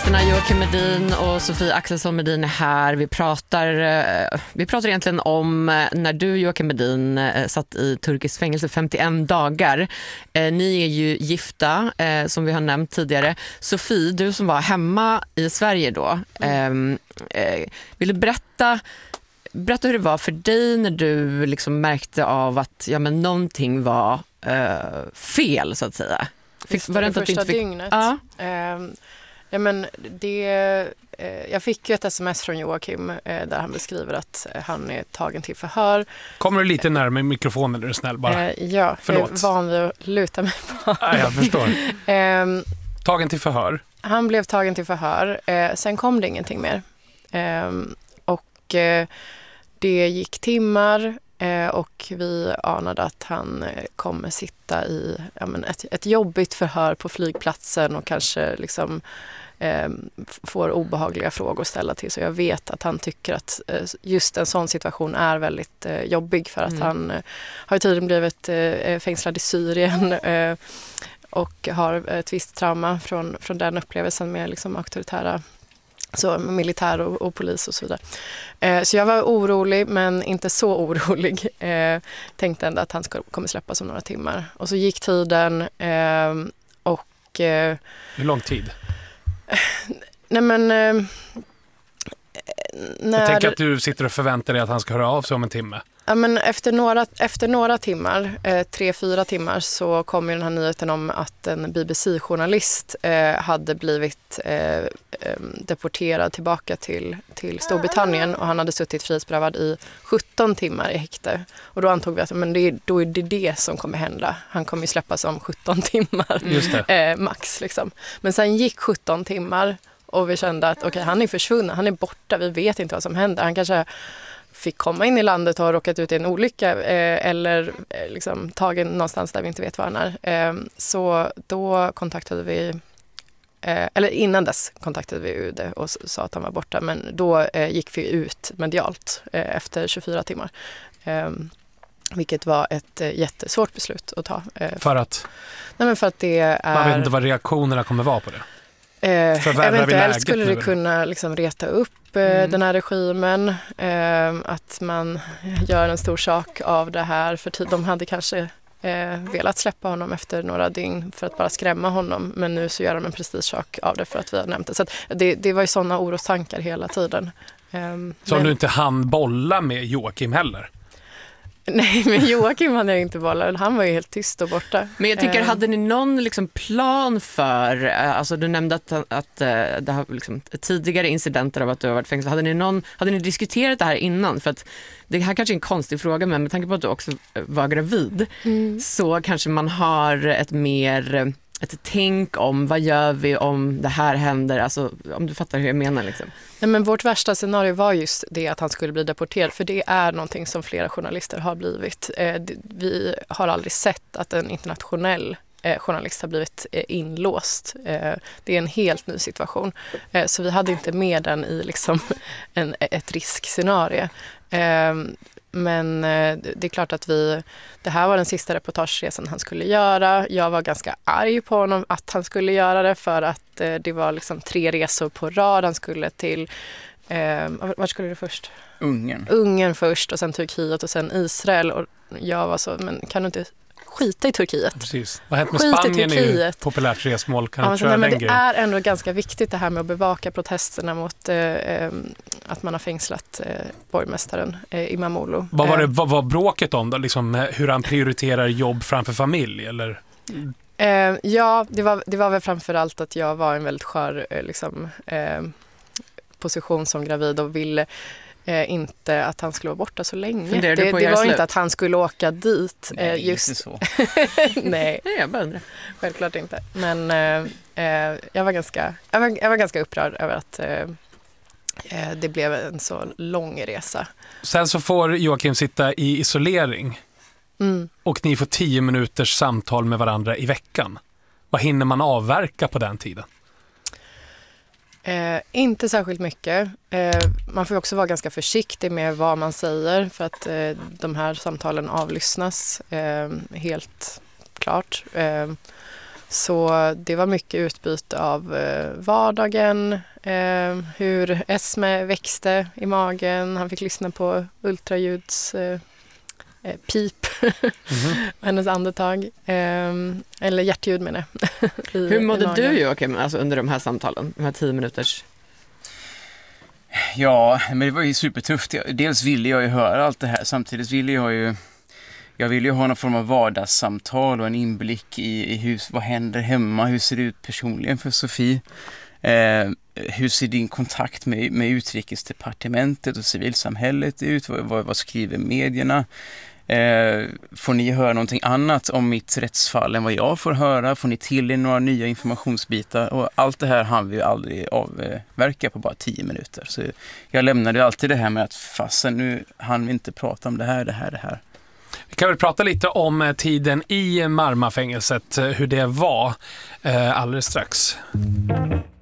journalisterna Joakim Medin och Sofie Axelsson Medin är här. Vi pratar egentligen om när du, Joakim Medin, satt i turkisk fängelse 51 dagar. Ni är ju gifta, som vi har nämnt tidigare. Sofie, du som var hemma i Sverige då, vill du berätta hur det var för dig när du liksom märkte av att någonting var fel, så att säga? Var det inte första dygnet? Ja. Jag fick ju ett sms från Joakim där han beskriver att han är tagen till förhör. Kommer du lite närmare mikrofonen, är du snäll bara? Ja, förlåt. Jag är van vid att luta mig på. Jag förstår. Tagen till förhör? Han blev tagen till förhör. Sen kom det ingenting mer. Det gick timmar och vi anade att han kommer sitta i ett jobbigt förhör på flygplatsen och kanske liksom får obehagliga frågor att ställa till. Så jag vet att han tycker att just en sån situation är väldigt jobbig, för att han har ju tidigare blivit fängslad i Syrien och har ett visst trauma från den upplevelsen med liksom auktoritära, så militär och polis och så vidare. Så jag var orolig, men inte så orolig. Tänkte ändå att han kommer släppas om några timmar. Och så gick tiden och... Hur lång tid? Nej men... Jag tänker att du sitter och förväntar dig att han ska höra av sig om en timme. Ja, men efter några timmar, 3-4 timmar, så kom ju den här nyheten om att en BBC-journalist hade blivit deporterad tillbaka till Storbritannien, och han hade suttit frihetsberövad i 17 timmar i häkte. Och då antog vi att då är det som kommer hända. Han kommer ju släppas om 17 timmar max. Liksom. Men sen gick 17 timmar och vi kände att han är försvunnen, han är borta, vi vet inte vad som händer. Han kanske fick komma in i landet och har råkat ut i en olycka eller liksom tagen någonstans där vi inte vet var han är. Så då kontaktade vi, eller innan dess kontaktade vi UD och sa att han var borta, men då gick vi ut medialt efter 24 timmar. Vilket var ett jättesvårt beslut att ta. För att? Nej, men för att det är... Man vet inte vad reaktionerna kommer vara på det. Eventuellt skulle det kunna liksom reta upp den här regimen, att man gör en stor sak av det här, för de hade kanske velat släppa honom efter några dygn för att bara skrämma honom, men nu så gör de en prestigesak av det för att vi har nämnt det. Så att det var ju sådana orostankar hela tiden. Så du inte hann bolla med Joakim heller? Nej, men Joakim hade jag inte bollat. Han var ju helt tyst och borta. Men jag tänker, hade ni någon liksom plan för, alltså du nämnde att det har liksom tidigare incidenter av att du har varit fängslad. Hade ni diskuterat det här innan? För att det här kanske är en konstig fråga, men med tanke på att du också var gravid så kanske man har ett tänk om vad gör vi om det här händer, alltså om du fattar hur jag menar liksom. Nej, men vårt värsta scenario var just det att han skulle bli deporterad, för det är någonting som flera journalister har blivit. Vi har aldrig sett att en internationell journalist har blivit inlåst. Det är en helt ny situation. Så vi hade inte med den i liksom ett riskscenario. Men det är klart att det här var den sista reportageresan han skulle göra. Jag var ganska arg på honom att han skulle göra det, för att det var liksom 3 resor på rad. Han skulle till, var skulle det först? Ungern först, och sen Turkiet och sen Israel. Och jag var så, men kan du inte skita i Turkiet? Precis. Vad hänt med Spanien är ju ett populärt resmål. Kan du men det är ändå ganska viktigt det här med att bevaka protesterna mot att man har fängslat borgmästaren Imamoglu. Vad var bråket om då? Liksom, hur han prioriterar jobb framför familj? Eller? Ja, det var väl framförallt att jag var en väldigt skör position som gravid och ville inte att han skulle vara borta så länge. Det var inte att han skulle åka dit. Nej, just inte så. Nej, jag bara undrar. Självklart inte. Men jag var ganska upprörd över att det blev en så lång resa. Sen så får Joakim sitta i isolering och ni får 10 minuters samtal med varandra i veckan. Vad hinner man avverka på den tiden? Inte särskilt mycket. Man får också vara ganska försiktig med vad man säger, för att de här samtalen avlyssnas helt klart. Så det var mycket utbyte av vardagen, hur Esme växte i magen. Han fick lyssna på ultraljuds pip, hennes andetag, eller hjärtljud menar jag. Hur mådde du, Joakim, alltså under de här samtalen, de här 10 minuters? Ja, men det var ju supertufft. Dels ville jag ju höra allt det här, samtidigt ville jag ville ju ha någon form av vardagssamtal och en inblick i vad händer hemma, hur ser det ut personligen för Sofie. Hur ser din kontakt med utrikesdepartementet och civilsamhället ut? Vad skriver medierna? Får ni höra någonting annat om mitt rättsfall än vad jag får höra? Får ni till er några nya informationsbitar? Och allt det här hann vi aldrig avverka på bara 10 minuter. Så jag lämnade alltid det här med att fasen, nu hann vi inte prata om det här. Vi kan väl prata lite om tiden i Marmafängelset, hur det var alldeles strax.